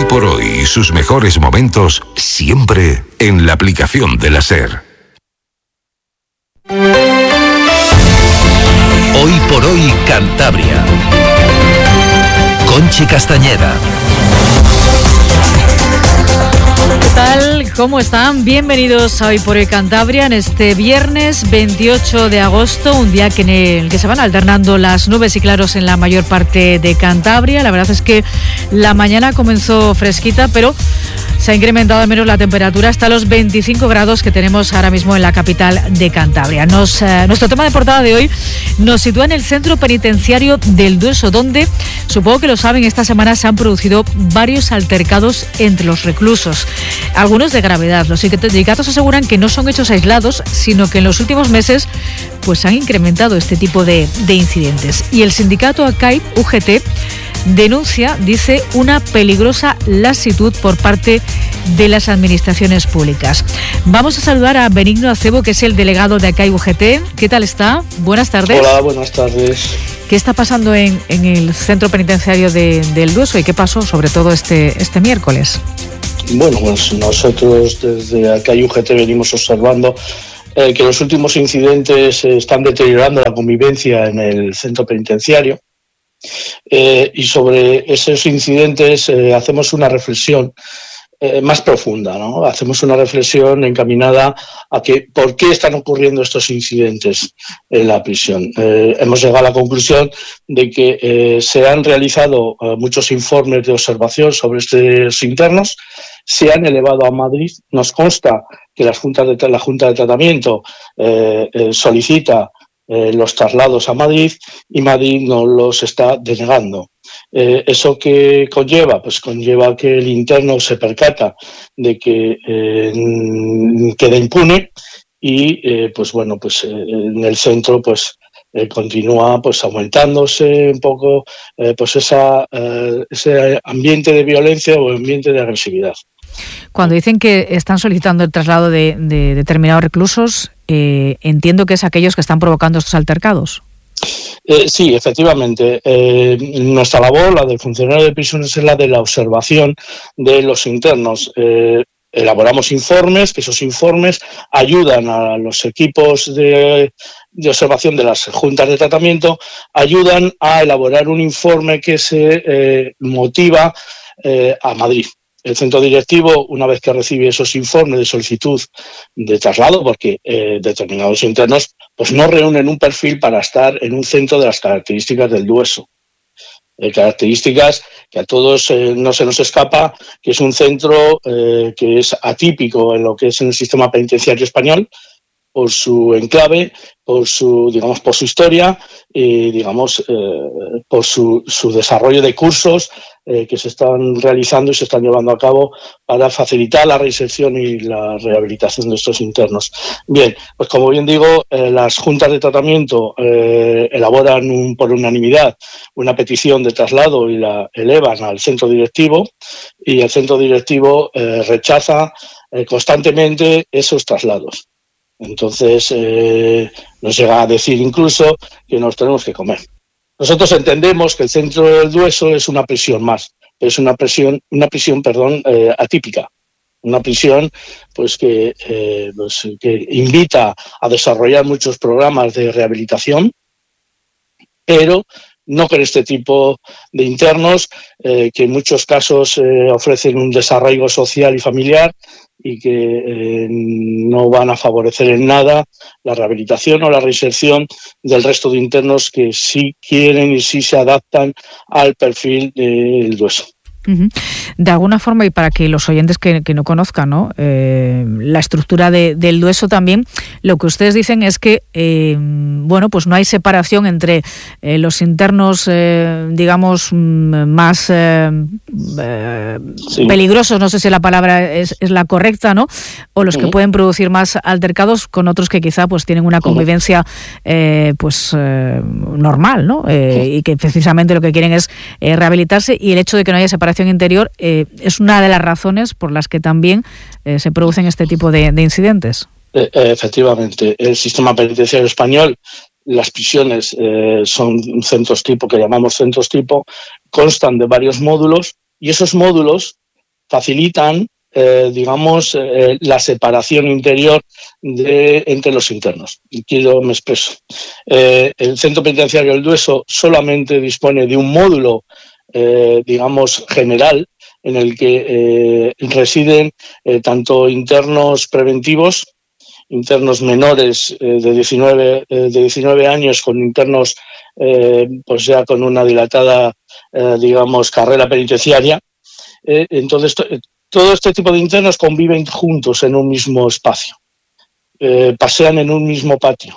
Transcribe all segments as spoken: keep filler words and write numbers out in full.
por Hoy y sus mejores momentos siempre en la aplicación de la SER. Hoy por Hoy Cantabria. Conchi Castañeda. ¿Qué tal? ¿Cómo están? Bienvenidos a Hoy por Hoy Cantabria en este viernes veintiocho de agosto, un día que en el que se van alternando las nubes y claros en la mayor parte de Cantabria. La verdad es que la mañana comenzó fresquita, pero se ha incrementado al menos la temperatura hasta los veinticinco grados que tenemos ahora mismo en la capital de Cantabria. Nos, eh, nuestro tema de portada de hoy nos sitúa en el centro penitenciario del Dueso, donde, supongo que lo saben, esta semana se han producido varios altercados entre los reclusos, algunos de gravedad. Los sindicatos aseguran que no son hechos aislados, sino que en los últimos meses pues han incrementado este tipo de, de incidentes. Y el sindicato A C A I U G T denuncia, dice, una peligrosa laxitud por parte de las administraciones públicas. Vamos a saludar a Benigno Acebo, que es el delegado de A C A I U G T. ¿Qué tal está? Buenas tardes. Hola, buenas tardes. ¿Qué está pasando en, en el centro penitenciario de, del Dueso y qué pasó sobre todo este, este miércoles? Bueno, pues nosotros desde A C A I U G T venimos observando eh, que los últimos incidentes eh, están deteriorando la convivencia en el centro penitenciario. Eh, y sobre esos incidentes eh, hacemos una reflexión eh, más profunda, ¿no? Hacemos una reflexión encaminada a que por qué están ocurriendo estos incidentes en la prisión. Eh, hemos llegado a la conclusión de que eh, se han realizado eh, muchos informes de observación sobre estos internos, se han elevado a Madrid. Nos consta que las juntas de, la Junta de Tratamiento eh, eh, solicita Eh, los traslados a Madrid y Madrid no los está denegando. Eh, ¿Eso qué conlleva? Pues conlleva que el interno se percata de que eh, queda impune y eh, pues bueno, pues eh, en el centro pues eh, continúa pues aumentándose un poco eh, pues esa, eh, ese ambiente de violencia o ambiente de agresividad. Cuando dicen que están solicitando el traslado de, de determinados reclusos, eh, entiendo que es aquellos que están provocando estos altercados. Eh, sí, efectivamente. Eh, nuestra labor, la del funcionario de prisiones, es la de la observación de los internos. Eh, elaboramos informes, que esos informes ayudan a los equipos de, de observación de las juntas de tratamiento, ayudan a elaborar un informe que se eh, motiva eh, a Madrid. El centro directivo, una vez que recibe esos informes de solicitud de traslado, porque eh, determinados internos pues no reúnen un perfil para estar en un centro de las características del Dueso. Eh, características que a todos eh, no se nos escapa, que es un centro eh, que es atípico en lo que es en el sistema penitenciario español, por su enclave, por su, digamos, por su historia y, digamos, eh, por su, su desarrollo de cursos eh, que se están realizando y se están llevando a cabo para facilitar la reinserción y la rehabilitación de estos internos. Bien, pues como bien digo, eh, las juntas de tratamiento eh, elaboran un, por unanimidad una petición de traslado y la elevan al centro directivo y el centro directivo eh, rechaza eh, constantemente esos traslados. Entonces eh, nos llega a decir incluso que nos tenemos que comer. Nosotros entendemos que el centro del Dueso es una prisión más, es una prisión, una prisión, perdón, eh, atípica, una prisión pues que, eh, pues que invita a desarrollar muchos programas de rehabilitación, pero no con este tipo de internos eh, que en muchos casos eh, ofrecen un desarraigo social y familiar y que eh, no van a favorecer en nada la rehabilitación o la reinserción del resto de internos que sí quieren y sí se adaptan al perfil del Dueso. Uh-huh. De alguna forma, y para que los oyentes que, que no conozcan, ¿no? Eh, la estructura de, del Dueso también, lo que ustedes dicen es que eh, bueno, pues no hay separación entre eh, los internos, eh, digamos, más eh, eh, sí. peligrosos, no sé si la palabra es, es la correcta, ¿no? O los uh-huh. que pueden producir más altercados con otros que quizá pues tienen una convivencia eh, pues eh, normal, ¿no? Eh, uh-huh. Y que precisamente lo que quieren es eh, rehabilitarse, y el hecho de que no haya separación interior eh, es una de las razones por las que también eh, se producen este tipo de, de incidentes. Eh, efectivamente, el sistema penitenciario español, las prisiones eh, son centros tipo, que llamamos centros tipo, constan de varios módulos, y esos módulos facilitan, eh, digamos, eh, la separación interior de, entre los internos. Y quiero, me expreso. Eh, el Centro Penitenciario El Dueso solamente dispone de un módulo, eh, digamos, general, en el que eh, residen eh, tanto internos preventivos, internos menores eh, de, diecinueve, eh, de diecinueve años, con internos eh, pues ya con una dilatada, eh, digamos, carrera penitenciaria. Eh, entonces, to, todo este tipo de internos conviven juntos en un mismo espacio, eh, pasean en un mismo patio.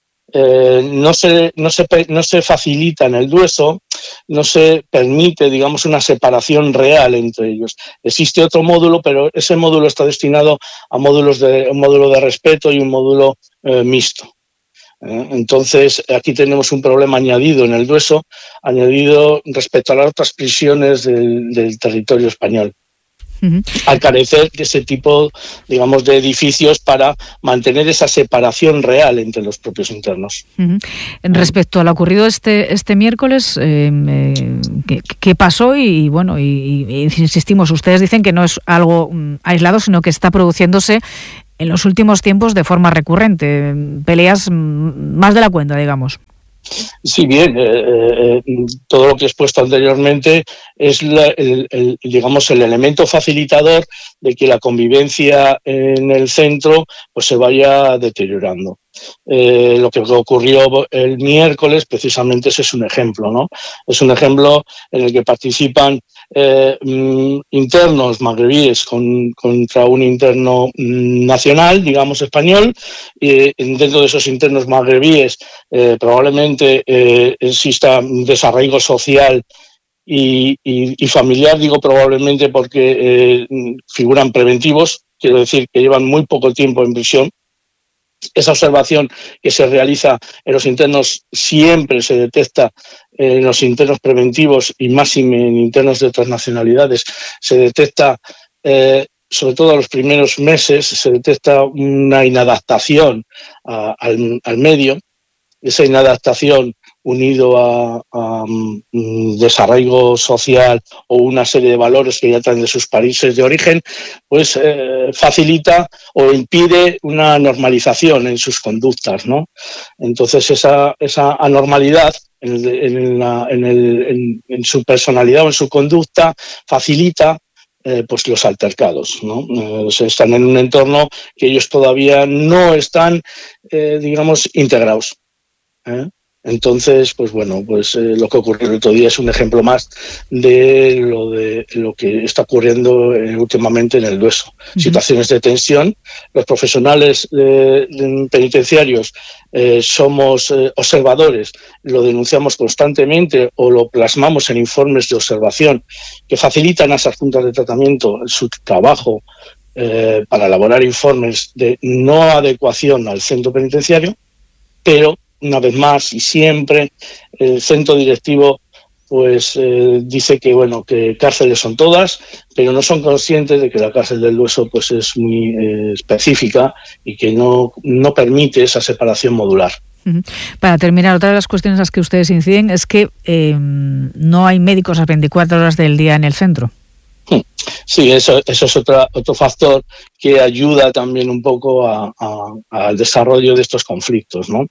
Eh, no se, no se, no se facilita en El Dueso, no se permite, digamos, una separación real entre ellos. Existe otro módulo, pero ese módulo está destinado a módulos de, un módulo de respeto y un módulo eh, mixto. Eh, entonces, aquí tenemos un problema añadido en El Dueso, añadido respecto a las otras prisiones del, del territorio español. Uh-huh. Al carecer de ese tipo, digamos, de edificios para mantener esa separación real entre los propios internos. Uh-huh. Respecto a lo ocurrido este este miércoles, eh, eh, ¿qué, ¿qué pasó? Y bueno, y, y insistimos, ustedes dicen que no es algo um, aislado, sino que está produciéndose en los últimos tiempos de forma recurrente, peleas más de la cuenta, digamos. Sí, bien, eh, eh, todo lo que he expuesto anteriormente es la, el, el, digamos, el elemento facilitador de que la convivencia en el centro pues se vaya deteriorando. Eh, lo que ocurrió el miércoles precisamente ese es un ejemplo, ¿no? Es un ejemplo en el que participan eh, internos magrebíes con, contra un interno nacional, digamos español, y dentro de esos internos magrebíes eh, probablemente eh, exista un desarraigo social y, y, y familiar, digo probablemente porque eh, figuran preventivos, quiero decir que llevan muy poco tiempo en prisión. Esa observación que se realiza en los internos siempre se detecta en los internos preventivos y más en internos de otras nacionalidades. Se detecta, eh, sobre todo en los primeros meses, se detecta una inadaptación a, al, al medio. Esa inadaptación unido a, a um, desarraigo social o una serie de valores que ya traen de sus países de origen, pues eh, facilita o impide una normalización en sus conductas, ¿no? Entonces esa, esa anormalidad en, en, la, en, el, en, en su personalidad o en su conducta facilita Eh, pues los altercados, ¿no? Eh, están en un entorno que ellos todavía no están, eh, digamos, integrados. ¿eh? Entonces, pues bueno, pues eh, lo que ocurrió el otro día es un ejemplo más de lo de lo que está ocurriendo eh, últimamente en El Dueso. Uh-huh. Situaciones de tensión. Los profesionales eh, penitenciarios eh, somos eh, observadores, lo denunciamos constantemente o lo plasmamos en informes de observación que facilitan a esas juntas de tratamiento su trabajo eh, para elaborar informes de no adecuación al centro penitenciario, pero una vez más y siempre el centro directivo pues eh, dice que bueno que cárceles son todas, pero no son conscientes de que la cárcel del Dueso pues es muy eh, específica y que no, no permite esa separación modular. Uh-huh. Para terminar, otra de las cuestiones en las que ustedes inciden es que eh, no hay médicos a las veinticuatro horas del día en el centro. Sí, eso, eso es otra, otro factor que ayuda también un poco a, a, al desarrollo de estos conflictos, ¿no?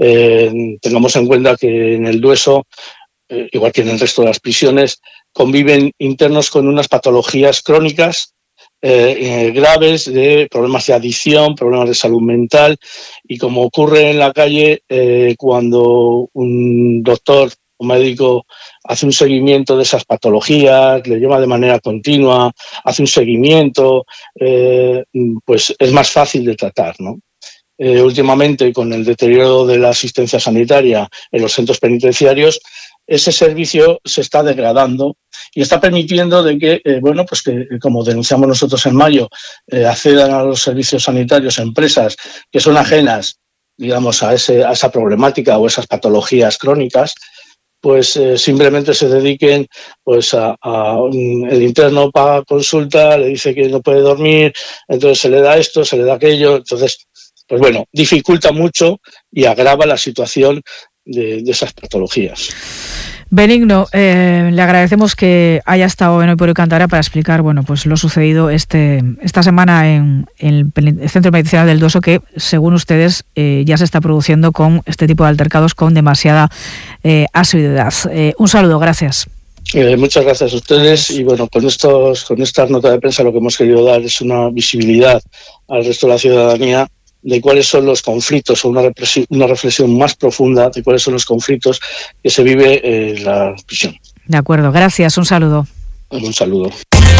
Eh, tengamos en cuenta que en el Dueso, eh, igual que en el resto de las prisiones, conviven internos con unas patologías crónicas eh, eh, graves de problemas de adicción, problemas de salud mental, y como ocurre en la calle, eh, cuando un doctor o médico hace un seguimiento de esas patologías, le lleva de manera continua, hace un seguimiento, eh, pues es más fácil de tratar, ¿no? Eh, últimamente, con el deterioro de la asistencia sanitaria en los centros penitenciarios, ese servicio se está degradando y está permitiendo de que, eh, bueno, pues que, como denunciamos nosotros en mayo, eh, accedan a los servicios sanitarios empresas que son ajenas, digamos, a, ese, a esa problemática o esas patologías crónicas, pues eh, simplemente se dediquen pues a, a un, el interno paga consulta, le dice que no puede dormir, entonces se le da esto, se le da aquello, entonces, pues bueno, dificulta mucho y agrava la situación de, de esas patologías. Benigno, eh, le agradecemos que haya estado en Hoy por Hoy Cantabria para explicar, bueno, pues lo sucedido este esta semana en, en el Centro Medicinal del Doso, que según ustedes eh, ya se está produciendo con este tipo de altercados con demasiada eh, asiduidad. Eh, un saludo, gracias. Eh, muchas gracias a ustedes y bueno, con estos, con estas notas de prensa lo que hemos querido dar es una visibilidad al resto de la ciudadanía de cuáles son los conflictos o una, una reflexión más profunda de cuáles son los conflictos que se vive en la prisión. De acuerdo, gracias, un saludo. Un saludo.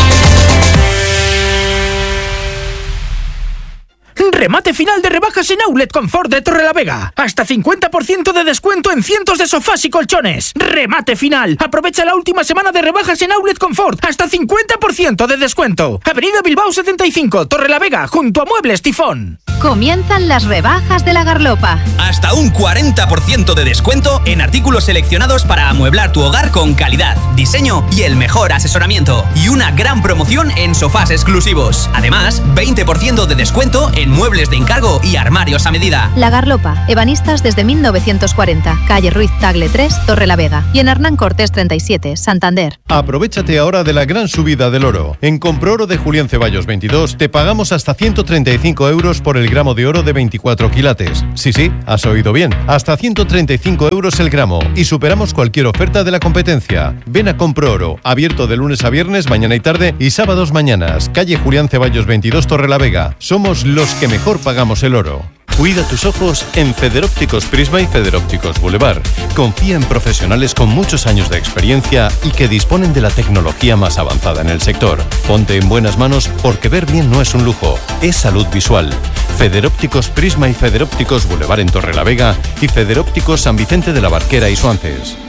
Remate final de rebajas en Outlet Confort de Torrelavega. Hasta cincuenta por ciento de descuento en cientos de sofás y colchones. Remate final. Aprovecha la última semana de rebajas en Outlet Confort. Hasta cincuenta por ciento de descuento. Avenida Bilbao setenta y cinco, Torrelavega, junto a Muebles Tifón. Comienzan las rebajas de la Garlopa. Hasta un cuarenta por ciento de descuento en artículos seleccionados para amueblar tu hogar con calidad, diseño y el mejor asesoramiento. Y una gran promoción en sofás exclusivos. Además, veinte por ciento de descuento en muebles de encargo y armarios a medida. La Garlopa, ebanistas desde mil novecientos cuarenta, calle Ruiz Tagle tres, Torrelavega, y en Hernán Cortés treinta y siete, Santander. Aprovéchate ahora de la gran subida del oro. En Comprooro de Julián Ceballos veintidós te pagamos hasta ciento treinta y cinco euros por el gramo de oro de veinticuatro quilates. Sí, sí, has oído bien. Hasta ciento treinta y cinco euros el gramo y superamos cualquier oferta de la competencia. Ven a Comprooro, abierto de lunes a viernes, mañana y tarde y sábados mañanas. Calle Julián Ceballos veintidós, Torrelavega. Somos los que mejor pagamos el oro. Cuida tus ojos en Federópticos Prisma y Federópticos Boulevard. Confía en profesionales con muchos años de experiencia y que disponen de la tecnología más avanzada en el sector. Ponte en buenas manos porque ver bien no es un lujo, es salud visual. Federópticos Prisma y Federópticos Boulevard en Torrelavega y Federópticos San Vicente de la Barquera y Suances.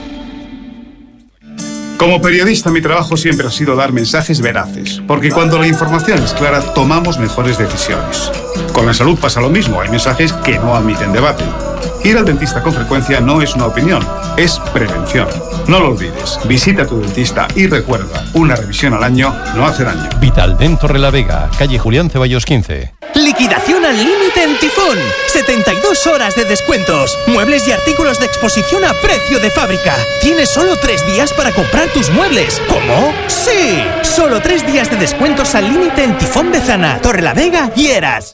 Como periodista, mi trabajo siempre ha sido dar mensajes veraces, porque cuando la información es clara, tomamos mejores decisiones. Con la salud pasa lo mismo, hay mensajes que no admiten debate. Ir al dentista con frecuencia no es una opinión, es prevención. No lo olvides, visita a tu dentista y recuerda, una revisión al año no hace daño. Vitaldent Torrelavega, calle Julián Ceballos quince. Liquidación al límite en Tifón. setenta y dos horas de descuentos. Muebles y artículos de exposición a precio de fábrica. Tienes solo tres días para comprar tus muebles. ¿Cómo? ¡Sí! Solo tres días de descuentos al límite en Tifón Bezana, Torrelavega y Eras.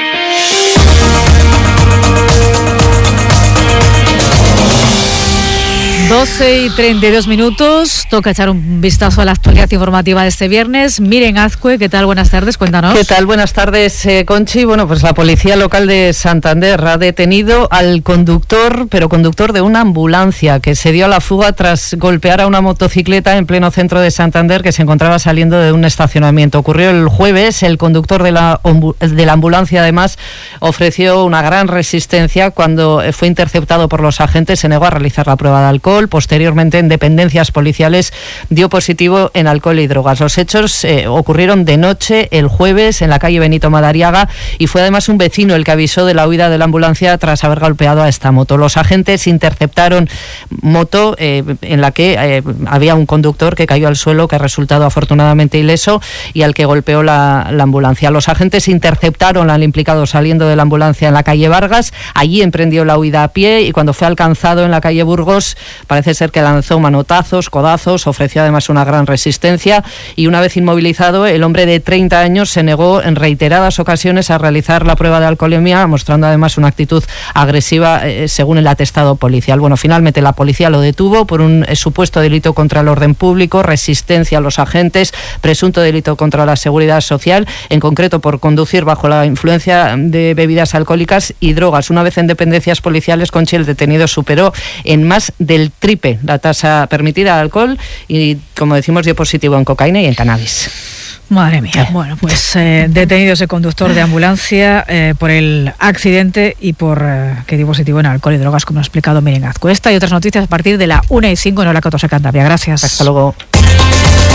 doce y treinta y dos minutos, toca echar un vistazo a la actualidad informativa de este viernes. Miren Azcue, ¿qué tal? Buenas tardes, cuéntanos. ¿Qué tal? Buenas tardes, eh, Conchi. Bueno, pues la Policía Local de Santander ha detenido al conductor, pero conductor de una ambulancia, que se dio a la fuga tras golpear a una motocicleta en pleno centro de Santander que se encontraba saliendo de un estacionamiento. Ocurrió el jueves. El conductor de la, de la ambulancia, además, ofreció una gran resistencia cuando fue interceptado por los agentes. Se negó a realizar la prueba de alcohol. Posteriormente, en dependencias policiales, dio positivo en alcohol y drogas. Los hechos eh, ocurrieron de noche el jueves en la calle Benito Madariaga y fue además un vecino el que avisó de la huida de la ambulancia tras haber golpeado a esta moto. Los agentes interceptaron moto eh, en la que eh, había un conductor que cayó al suelo, que ha resultado afortunadamente ileso, y al que golpeó la, la ambulancia. Los agentes interceptaron al implicado saliendo de la ambulancia en la calle Vargas. Allí emprendió la huida a pie y cuando fue alcanzado en la calle Burgos, parece ser que lanzó manotazos, codazos, ofreció además una gran resistencia y una vez inmovilizado, el hombre de treinta años se negó en reiteradas ocasiones a realizar la prueba de alcoholemia, mostrando además una actitud agresiva eh, según el atestado policial. Bueno, finalmente la policía lo detuvo por un eh, supuesto delito contra el orden público, resistencia a los agentes, presunto delito contra la seguridad social, en concreto por conducir bajo la influencia de bebidas alcohólicas y drogas. Una vez en dependencias policiales, Conchi, el detenido superó en más del triple la tasa permitida de alcohol y, como decimos, dio positivo en cocaína y en cannabis. Madre mía. Bueno, pues eh, detenido ese conductor de ambulancia eh, por el accidente y por eh, que dio positivo en alcohol y drogas, como ha explicado Miren Azcue. Esta y otras noticias a partir de la una y cinco en Hola Cotosa Cantabria. Gracias. Hasta luego.